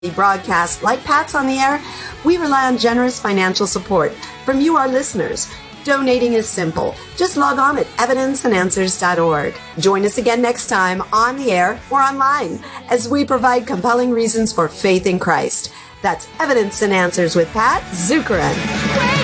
broadcast like Pat's on the Air, we rely on generous financial support from you, our listeners. Donating is simple. Just log on at evidenceandanswers.org. Join us again next time on the air or online as we provide compelling reasons for faith in Christ. That's Evidence and Answers with Pat Zukeran.